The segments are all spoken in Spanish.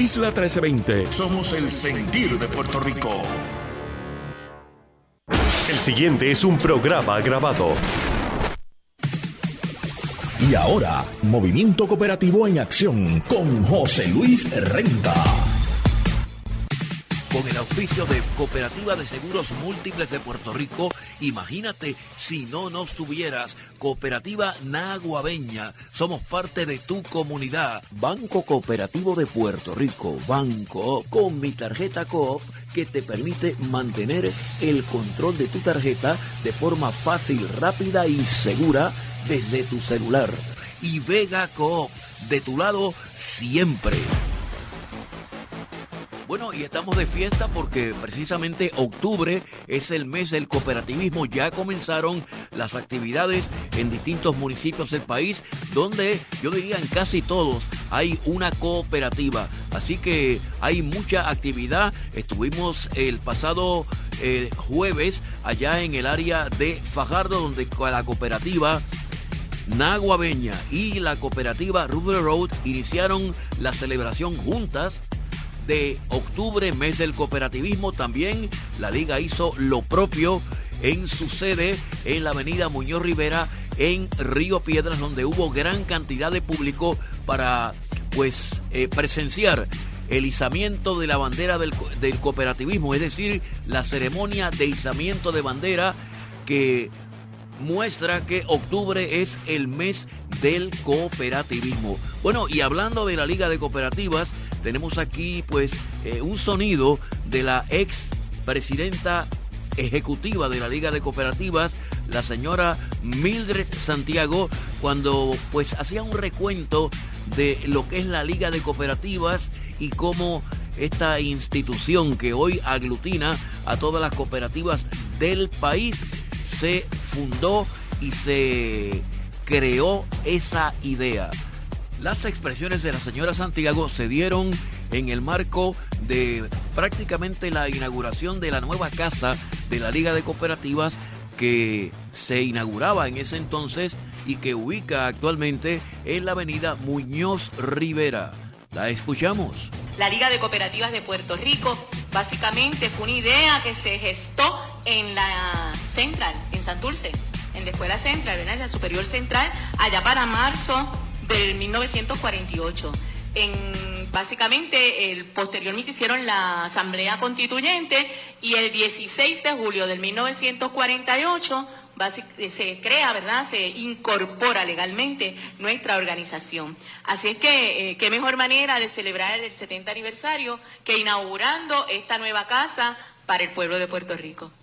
Isla 1320. Somos el sentir de Puerto Rico. El siguiente es un programa grabado. Y ahora, Movimiento Cooperativo en Acción con José Luis Renta. Con el auspicio de Cooperativa de Seguros Múltiples de Puerto Rico, imagínate si no nos tuvieras. Cooperativa Naguabeña, somos parte de tu comunidad. Banco Cooperativo de Puerto Rico, banco con mi tarjeta Coop, que te permite mantener el control de tu tarjeta de forma fácil, rápida y segura desde tu celular. Y Vega Coop, de tu lado siempre. Bueno, y estamos de fiesta porque precisamente octubre es el mes del cooperativismo. Ya comenzaron las actividades en distintos municipios del país, donde yo diría en casi todos hay una cooperativa. Así que hay mucha actividad. Estuvimos el pasado jueves allá en el área de Fajardo, donde la cooperativa Naguabeña y la cooperativa River Road iniciaron la celebración juntas de octubre, mes del cooperativismo. También la liga hizo lo propio en su sede en la avenida Muñoz Rivera en Río Piedras, donde hubo gran cantidad de público para presenciar el izamiento de la bandera del cooperativismo, es decir, la ceremonia de izamiento de bandera que muestra que octubre es el mes del cooperativismo. Bueno, y hablando de la Liga de Cooperativas, tenemos aquí un sonido de la ex presidenta ejecutiva de la Liga de Cooperativas, la señora Mildred Santiago, cuando hacía un recuento de lo que es la Liga de Cooperativas y cómo esta institución que hoy aglutina a todas las cooperativas del país se fundó y se creó esa idea. Las expresiones de la señora Santiago se dieron en el marco de prácticamente la inauguración de la nueva casa de la Liga de Cooperativas, que se inauguraba en ese entonces y que ubica actualmente en la avenida Muñoz Rivera. La escuchamos. La Liga de Cooperativas de Puerto Rico básicamente fue una idea que se gestó en la Central, en Santurce, en la Escuela Central, ¿verdad? En la Superior Central, allá para marzo del 1948. Básicamente, posteriormente hicieron la Asamblea Constituyente y el 16 de julio del 1948 se crea, ¿verdad? Se incorpora legalmente nuestra organización. Así es que, qué mejor manera de celebrar el 70 aniversario que inaugurando esta nueva casa para el pueblo de Puerto Rico.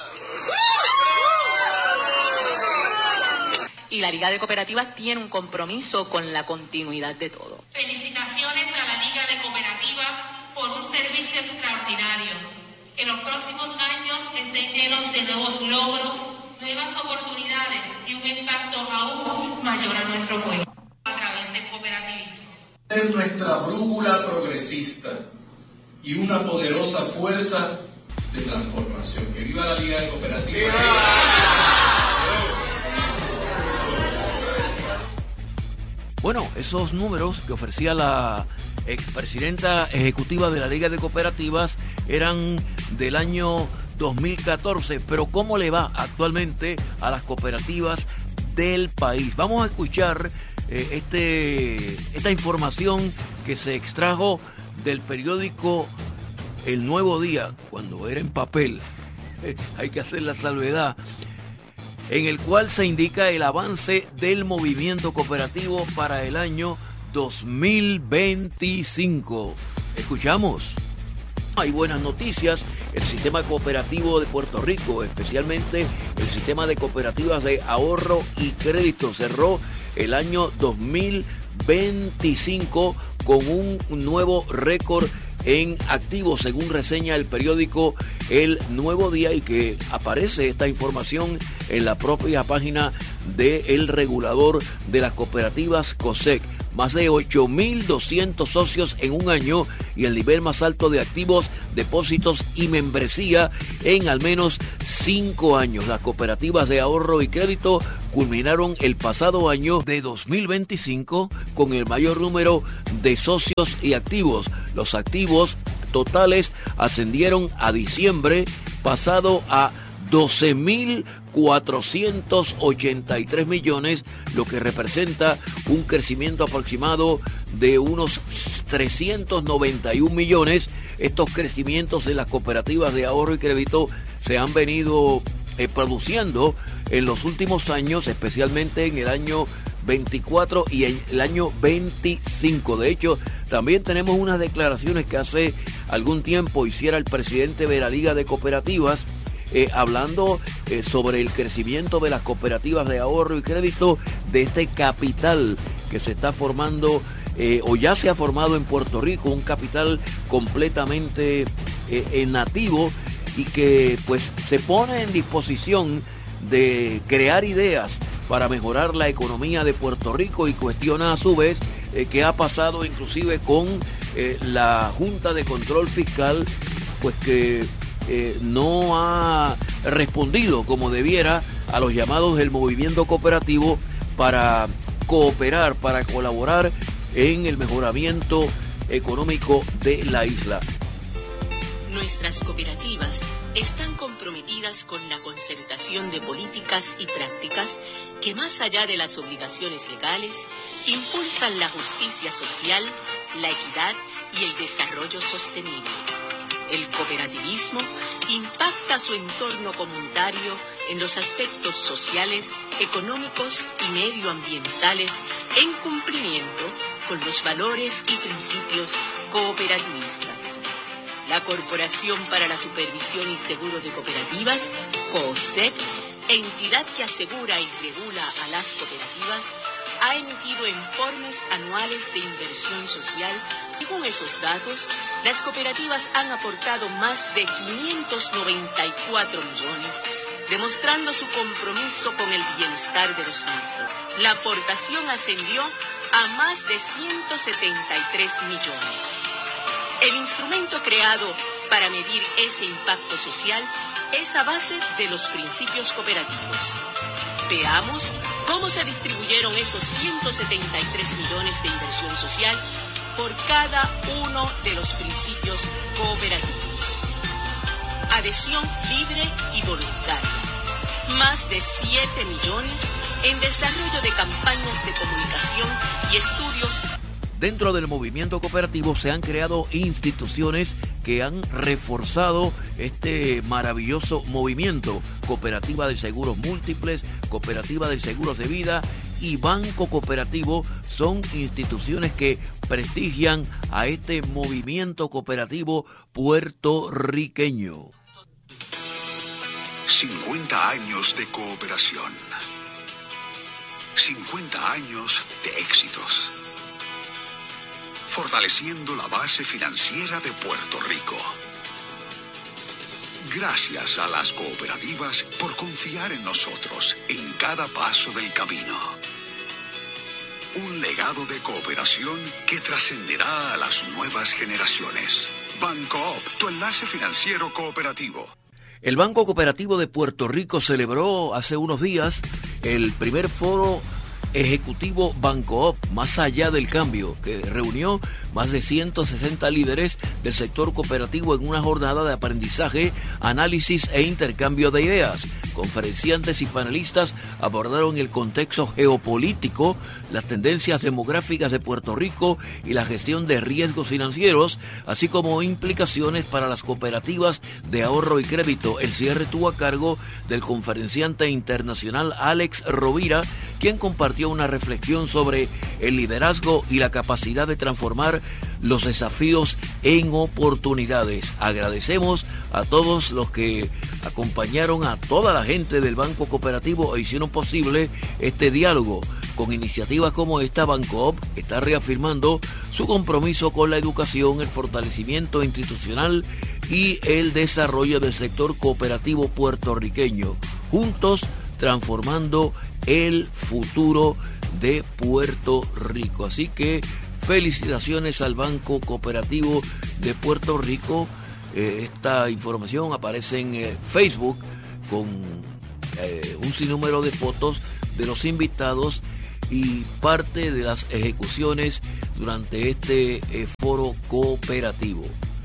Y la Liga de Cooperativas tiene un compromiso con la continuidad de todo. Felicitaciones a la Liga de Cooperativas por un servicio extraordinario. Que los próximos años estén llenos de nuevos logros, nuevas oportunidades y un impacto aún mayor a nuestro pueblo a través del cooperativismo. Es nuestra brújula progresista y una poderosa fuerza de transformación. ¡Que viva la Liga de Cooperativas! Bueno, esos números que ofrecía la expresidenta ejecutiva de la Liga de Cooperativas eran del año 2014, pero ¿cómo le va actualmente a las cooperativas del país? Vamos a escuchar esta información que se extrajo del periódico El Nuevo Día, cuando era en papel, hay que hacer la salvedad, en el cual se indica el avance del movimiento cooperativo para el año 2025. Escuchamos. Hay buenas noticias. El sistema cooperativo de Puerto Rico, especialmente el sistema de cooperativas de ahorro y crédito, cerró el año 2025 con un nuevo récord en activos, según reseña el periódico El Nuevo Día, y que aparece esta información en la propia página del regulador de las cooperativas, COSEC. más de 8.200 socios en un año y el nivel más alto de activos, depósitos y membresía en al menos 5 años. Las cooperativas de ahorro y crédito culminaron el pasado año de 2025 con el mayor número de socios y activos. Los activos totales ascendieron a diciembre pasado a 12.483 millones, lo que representa un crecimiento aproximado de unos 391 millones. Estos crecimientos de las cooperativas de ahorro y crédito se han venido produciendo en los últimos años, especialmente en el año 24 y en el año 25. De hecho, también tenemos unas declaraciones que hace algún tiempo hiciera el presidente de la Liga de Cooperativas, hablando sobre el crecimiento de las cooperativas de ahorro y crédito, de este capital que se está formando o ya se ha formado en Puerto Rico, un capital completamente nativo y que pues se pone en disposición de crear ideas para mejorar la economía de Puerto Rico, y cuestiona a su vez qué ha pasado inclusive con la Junta de Control Fiscal, pues que no ha respondido como debiera a los llamados del movimiento cooperativo para cooperar, para colaborar en el mejoramiento económico de la isla. Nuestras cooperativas están comprometidas con la concertación de políticas y prácticas que, más allá de las obligaciones legales, impulsan la justicia social, la equidad y el desarrollo sostenible. El cooperativismo impacta su entorno comunitario en los aspectos sociales, económicos y medioambientales en cumplimiento con los valores y principios cooperativistas. La Corporación para la Supervisión y Seguro de Cooperativas, COSEC, entidad que asegura y regula a las cooperativas, ha emitido informes anuales de inversión social. Según esos datos, las cooperativas han aportado más de 594 millones, demostrando su compromiso con el bienestar de los mismos. La aportación ascendió a más de 173 millones. El instrumento creado para medir ese impacto social es a base de los principios cooperativos. Veamos cómo se distribuyeron esos 173 millones de inversión social por cada uno de los principios cooperativos. Adhesión libre y voluntaria. Más de 7 millones en desarrollo de campañas de comunicación y estudios. Dentro del movimiento cooperativo se han creado instituciones que han reforzado este maravilloso movimiento. Cooperativa de Seguros Múltiples, Cooperativa de Seguros de Vida y Banco Cooperativo son instituciones que prestigian a este movimiento cooperativo puertorriqueño. 50 años de cooperación. 50 años de éxitos. Fortaleciendo la base financiera de Puerto Rico. Gracias a las cooperativas por confiar en nosotros en cada paso del camino. Un legado de cooperación que trascenderá a las nuevas generaciones. Bancoop, tu enlace financiero cooperativo. El Banco Cooperativo de Puerto Rico celebró hace unos días el primer foro ejecutivo Bancoop, más allá del cambio, que reunió más de 160 líderes del sector cooperativo en una jornada de aprendizaje, análisis e intercambio de ideas. Conferenciantes y panelistas abordaron el contexto geopolítico, las tendencias demográficas de Puerto Rico y la gestión de riesgos financieros, así como implicaciones para las cooperativas de ahorro y crédito. El cierre estuvo a cargo del conferenciante internacional Alex Rovira, quien compartió una reflexión sobre el liderazgo y la capacidad de transformar los desafíos en oportunidades. Agradecemos a todos los que acompañaron, a toda la gente del Banco Cooperativo e hicieron posible este diálogo. Con iniciativas como esta, Bancoop está reafirmando su compromiso con la educación, el fortalecimiento institucional y el desarrollo del sector cooperativo puertorriqueño. Juntos, transformando el futuro de Puerto Rico. Así que felicitaciones al Banco Cooperativo de Puerto Rico. Esta información aparece en Facebook con un sinnúmero de fotos de los invitados y parte de las ejecuciones durante este foro cooperativo.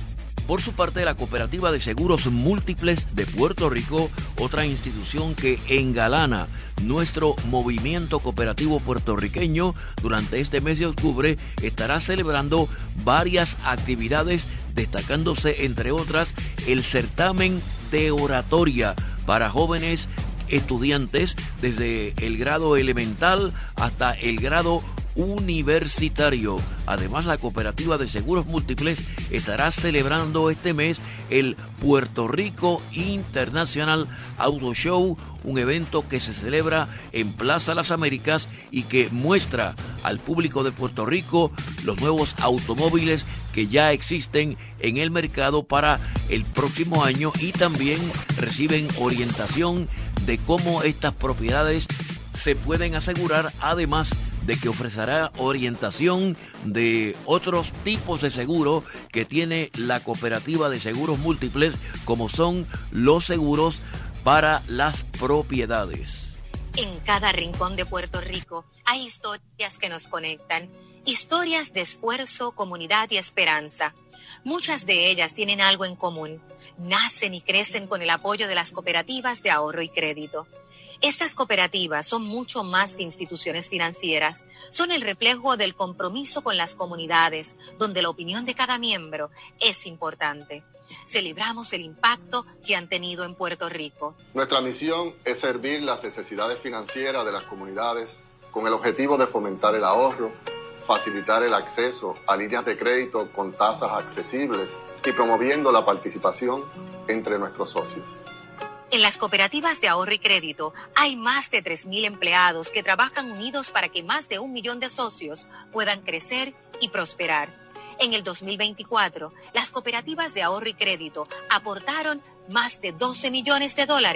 Por su parte, la Cooperativa de Seguros Múltiples de Puerto Rico, otra institución que engalana nuestro movimiento cooperativo puertorriqueño, durante este mes de octubre estará celebrando varias actividades, destacándose entre otras el certamen de oratoria para jóvenes estudiantes desde el grado elemental hasta el grado universitario. Además, la Cooperativa de Seguros Múltiples estará celebrando este mes el Puerto Rico International Auto Show, un evento que se celebra en Plaza Las Américas y que muestra al público de Puerto Rico los nuevos automóviles que ya existen en el mercado para el próximo año, y también reciben orientación de cómo estas propiedades se pueden asegurar, además de que ofrecerá orientación de otros tipos de seguro que tiene la Cooperativa de Seguros Múltiples, como son los seguros para las propiedades. En cada rincón de Puerto Rico hay historias que nos conectan, historias de esfuerzo, comunidad y esperanza. Muchas de ellas tienen algo en común: nacen y crecen con el apoyo de las cooperativas de ahorro y crédito. Estas cooperativas son mucho más que instituciones financieras, son el reflejo del compromiso con las comunidades, donde la opinión de cada miembro es importante. Celebramos el impacto que han tenido en Puerto Rico. Nuestra misión es servir las necesidades financieras de las comunidades con el objetivo de fomentar el ahorro, facilitar el acceso a líneas de crédito con tasas accesibles y promoviendo la participación entre nuestros socios. En las cooperativas de ahorro y crédito hay más de 3,000 empleados que trabajan unidos para que más de 1 millón de socios puedan crecer y prosperar. En el 2024, las cooperativas de ahorro y crédito aportaron más de $12 millones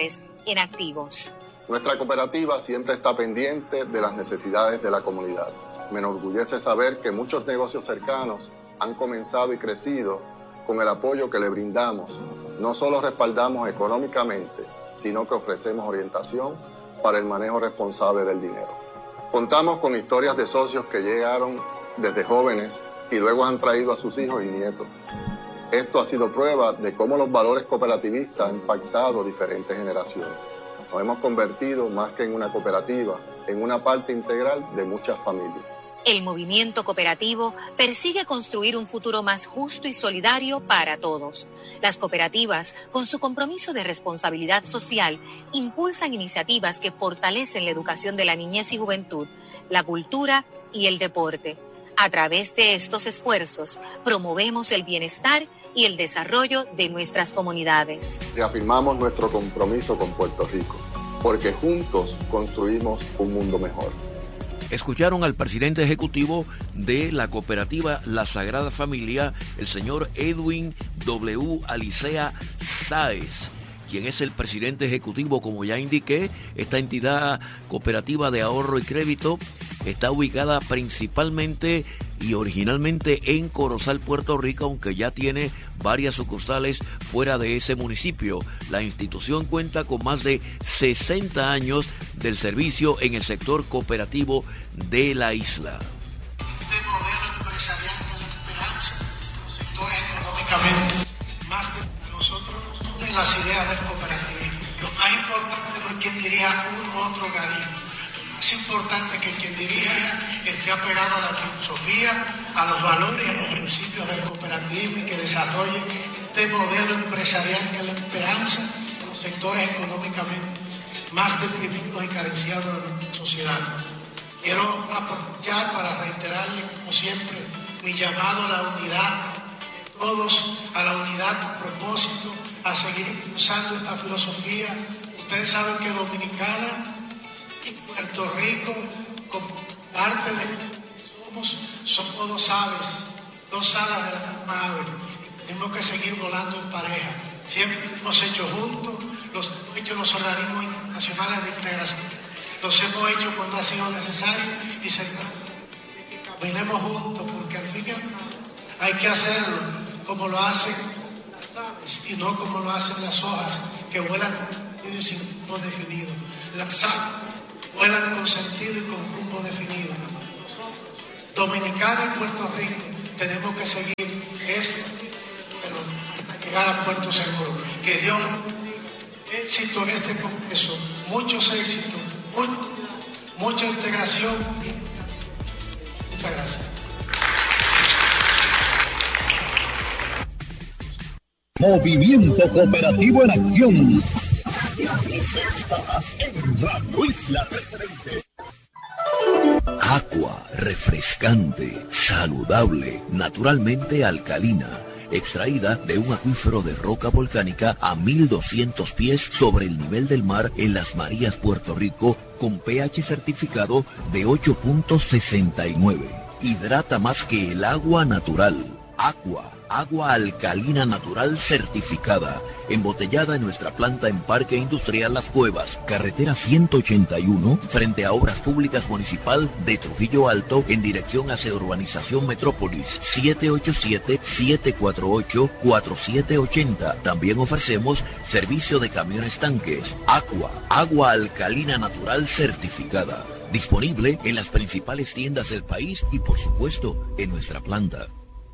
en activos. Nuestra cooperativa siempre está pendiente de las necesidades de la comunidad. Me enorgullece saber que muchos negocios cercanos han comenzado y crecido con el apoyo que le brindamos. No solo respaldamos económicamente, sino que ofrecemos orientación para el manejo responsable del dinero. Contamos con historias de socios que llegaron desde jóvenes y luego han traído a sus hijos y nietos. Esto ha sido prueba de cómo los valores cooperativistas han impactado diferentes generaciones. Nos hemos convertido, más que en una cooperativa, en una parte integral de muchas familias. El movimiento cooperativo persigue construir un futuro más justo y solidario para todos. Las cooperativas, con su compromiso de responsabilidad social, impulsan iniciativas que fortalecen la educación de la niñez y juventud, la cultura y el deporte. A través de estos esfuerzos, promovemos el bienestar y el desarrollo de nuestras comunidades. Reafirmamos nuestro compromiso con Puerto Rico, porque juntos construimos un mundo mejor. Escucharon al presidente ejecutivo de la cooperativa La Sagrada Familia, el señor Edwin W. Alicea Sáez, quien es el presidente ejecutivo, como ya indiqué. Esta entidad cooperativa de ahorro y crédito está ubicada principalmente y originalmente en Corozal, Puerto Rico, aunque ya tiene varias sucursales fuera de ese municipio. La institución cuenta con más de 60 años del servicio en el sector cooperativo de la isla. Este modelo empresarial de la esperanza, los sectores económicamente más de nosotros, de las ideas del cooperativismo. Lo más importante no es quien diría un u otro organismo. Es importante que quien dirija esté apegado a la filosofía, a los valores y a los principios del cooperativismo y que desarrolle este modelo empresarial que es la esperanza de los sectores económicamente más deprimidos y carenciados de la sociedad. Quiero aprovechar para reiterarle, como siempre, mi llamado a la unidad de todos, a la unidad de propósito, a seguir impulsando esta filosofía. Ustedes saben que Dominicana y Puerto Rico, como parte de somos dos aves, dos alas de la misma ave. Tenemos que seguir volando en pareja. Siempre hemos hecho juntos, los organismos internacionales de integración, Los hemos hecho cuando ha sido necesario y caminemos juntos, porque al fin hay que hacerlo como lo hacen las aves y no como lo hacen las hojas que vuelan sin rumbo definido. Las aves vuelan con sentido y con rumbo definido. Dominicana y Puerto Rico tenemos que seguir pero llegar a Puerto Seguro. Que Dios éxito en este congreso, muchos éxitos, mucha integración. Muchas gracias. Movimiento Cooperativo en Acción. Estás en Radio Isla 1320. Aqua, refrescante, saludable, naturalmente alcalina, extraída de un acuífero de roca volcánica a 1200 pies sobre el nivel del mar en Las Marías, Puerto Rico, con pH certificado de 8.69. Hidrata más que el agua natural. Aqua, agua alcalina natural certificada, embotellada en nuestra planta en Parque Industrial Las Cuevas, carretera 181, frente a Obras Públicas Municipal de Trujillo Alto, en dirección hacia Urbanización Metrópolis, 787-748-4780. También ofrecemos servicio de camiones tanques. Aqua, agua alcalina natural certificada, disponible en las principales tiendas del país y por supuesto en nuestra planta.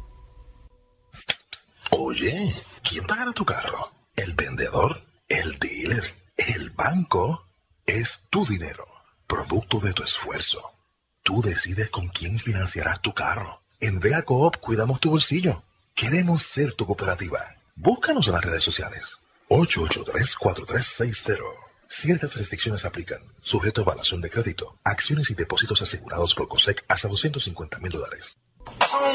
Oye, ¿quién pagará tu carro? ¿El vendedor? ¿El dealer? ¿El banco? Es tu dinero, producto de tu esfuerzo. Tú decides con quién financiarás tu carro. En Vega Coop cuidamos tu bolsillo. Queremos ser tu cooperativa. Búscanos en las redes sociales. 883-4360. Ciertas restricciones aplican. Sujeto a evaluación de crédito. Acciones y depósitos asegurados por COSEC hasta $250,000.